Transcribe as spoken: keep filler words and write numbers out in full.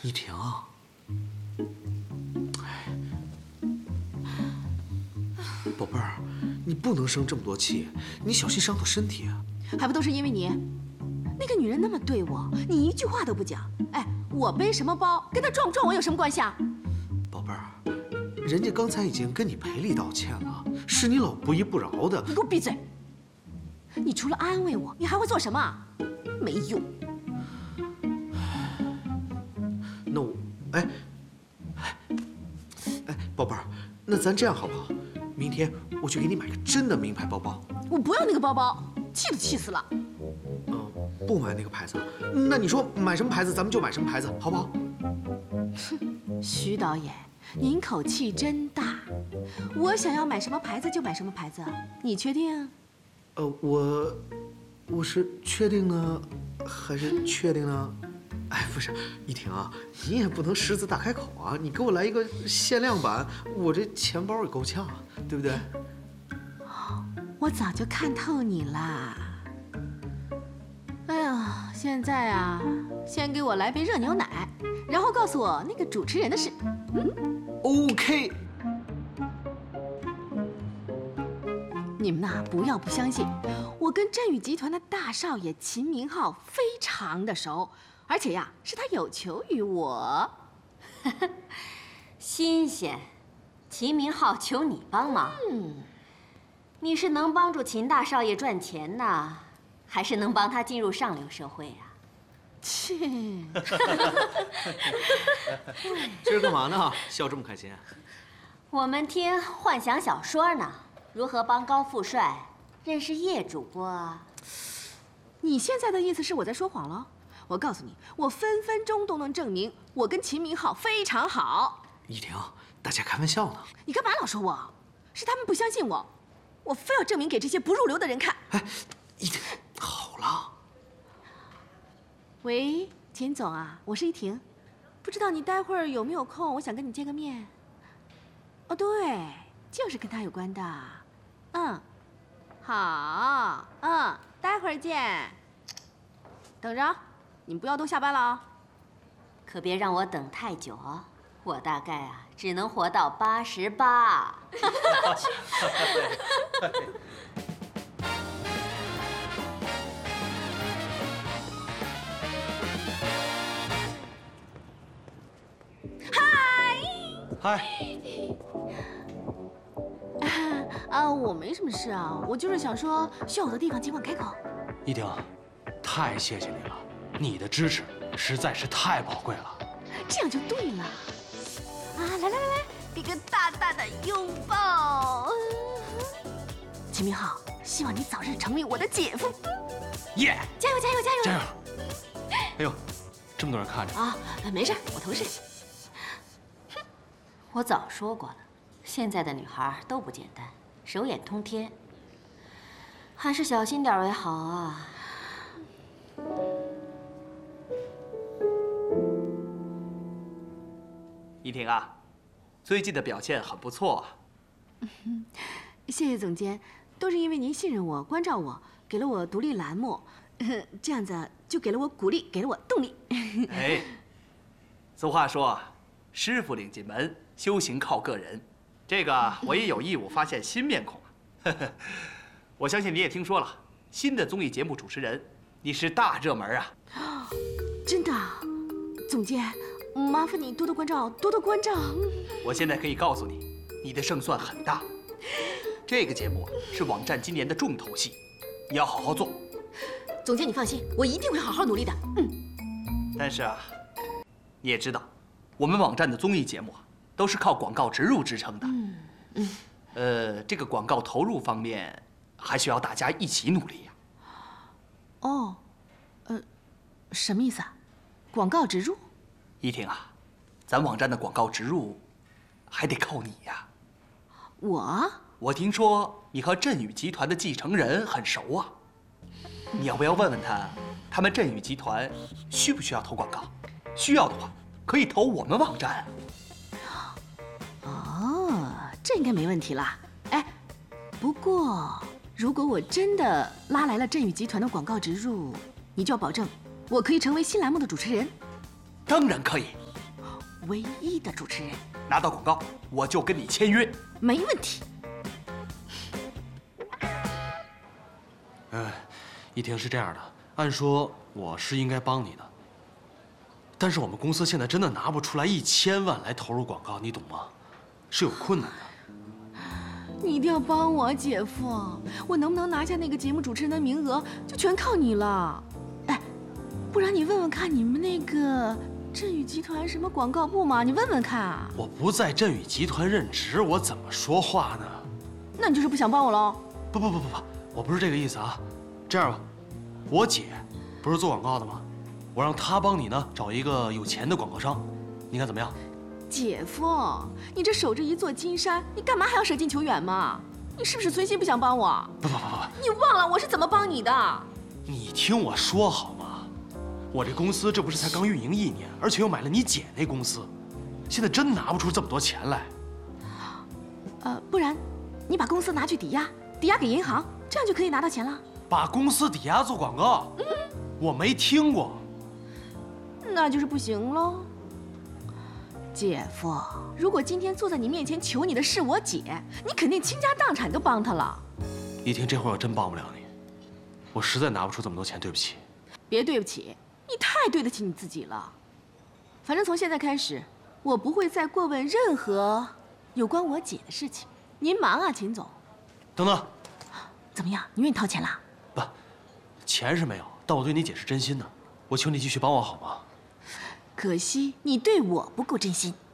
依婷，宝贝儿，你不能生这么多气，你小心伤到身体啊！ 还不都是因为你？那个女人那么对我，你一句话都不讲。哎，我背什么包，跟她撞不撞我有什么关系啊？ 宝贝儿，人家刚才已经跟你赔礼道歉了，是你老不依不饶的。 你给我闭嘴！你除了安慰我，你还会做什么？没用。 那我，哎，哎，宝贝儿，那咱这样好不好？明天我去给你买个真的名牌包包。 我不要那个包包，气都气死了。 嗯，不买那个牌子，那你说买什么牌子，咱们就买什么牌子，好不好？ 哼，徐导演，您口气真大。我想要买什么牌子就买什么牌子，你确定？ 呃，我，我是确定呢，还是确定呢？哎，不是，依婷啊，你也不能狮子大开口啊！你给我来一个限量版，我这钱包也够呛啊，对不对？ 我早就看透你啦。哎呀，现在啊，先给我来杯热牛奶，然后告诉我那个主持人的事。嗯 ，OK。 你们呐，不要不相信，我跟振宇集团的大少爷秦明浩非常的熟。而且呀，是他有求于我。 新鲜，秦明浩求你帮忙。嗯，你是能帮助秦大少爷赚钱呢，还是能帮他进入上流社会啊？ 切！ 这是干嘛呢？笑这么开心？ 我们听幻想小说呢，如何帮高富帅认识叶主播？ 你现在的意思是我在说谎了？我告诉你，我分分钟都能证明我跟秦明浩非常好。 依婷，大家开玩笑呢。 你干嘛老说我？是他们不相信我，我非要证明给这些不入流的人看。 哎，依婷，好了。 喂，秦总啊，我是依婷，不知道你待会儿有没有空？我想跟你见个面。哦，对，就是跟他有关的。嗯，好，嗯，待会儿见。等着。你们不要都下班了啊！ 可别让我等太久哦，我大概啊只能活到八十八。 嗨！ 嗨！ 啊，我没什么事啊，我就是想说，需要我的地方尽管开口。 依婷，太谢谢你了。你的支持实在是太宝贵了， 这样就对了。啊，来来来来，给个大大的拥抱。秦明浩，希望你早日成为我的姐夫。 耶！ 加油加油加油！ 加油！哎呦，这么多人看着啊，没事，我同事。 哼，我早说过了，现在的女孩都不简单，手眼通天，还是小心点为好啊。 依婷啊，最近的表现很不错啊。 谢谢总监，都是因为您信任我、关照我，给了我独立栏目，这样子就给了我鼓励，给了我动力。 哎，俗话说，师傅领进门，修行靠个人。这个我也有义务发现新面孔啊。我相信你也听说了，新的综艺节目主持人，你是大热门啊。 真的，总监。麻烦你多多关照，多多关照。 我现在可以告诉你，你的胜算很大。这个节目是网站今年的重头戏，你要好好做。 总监，你放心，我一定会好好努力的。嗯。 但是啊，你也知道，我们网站的综艺节目啊，都是靠广告植入支撑的。嗯嗯。呃，这个广告投入方面，还需要大家一起努力呀。 哦，呃，什么意思啊？广告植入？ 依婷啊，咱网站的广告植入还得靠你呀。 我？ 我听说你和振宇集团的继承人很熟啊，你要不要问问他，他们振宇集团需不需要投广告？需要的话，可以投我们网站啊。哦，这应该没问题啦。哎，不过如果我真的拉来了振宇集团的广告植入，你就要保证我可以成为新栏目的主持人。 当然可以， 唯一的主持人。 拿到广告，我就跟你签约。 没问题。 哎，一婷是这样的，按说我是应该帮你的，但是我们公司现在真的拿不出来一千万来投入广告，你懂吗？是有困难的。 你一定要帮我，姐夫！我能不能拿下那个节目主持人的名额，就全靠你了。哎，不然你问问看你们那个振宇集团什么广告部嘛，你问问看啊。 我不在振宇集团任职，我怎么说话呢？ 那你就是不想帮我喽？ 不不不不不，我不是这个意思啊。这样吧，我姐不是做广告的吗？我让她帮你呢找一个有钱的广告商，你看怎么样？ 姐夫，你这守着一座金山，你干嘛还要舍近求远嘛？你是不是存心不想帮我？ 不不不不， 你忘了我是怎么帮你的？ 你听我说好吗？我这公司这不是才刚运营一年，而且又买了你姐那公司，现在真拿不出这么多钱来。 呃，不然你把公司拿去抵押，抵押给银行，这样就可以拿到钱了。 把公司抵押做广告？嗯，我没听过。 那就是不行喽。姐夫，如果今天坐在你面前求你的是我姐，你肯定倾家荡产都帮她了。 一婷，这会儿我真帮不了你，我实在拿不出这么多钱，对不起。 别对不起，你太对得起你自己了。反正从现在开始，我不会再过问任何有关我姐的事情。您忙啊，秦总。 等等， 怎么样？你愿意掏钱啦？ 不，钱是没有，但我对你姐是真心的，我求你继续帮我好吗？ 可惜你对我不够真心。